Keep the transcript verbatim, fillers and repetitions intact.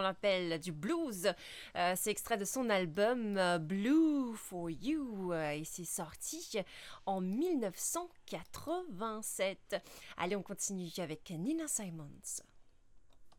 rappelle du blues. Euh, c'est extrait de son album euh, Blue for You euh, et c'est sorti en mille neuf cent quatre-vingt-sept. Allez, on continue avec Nina Simons.